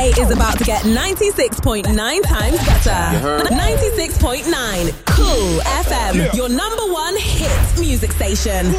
day is about to get 96.9 times better. 96.9 Cool FM, your number one hit music station.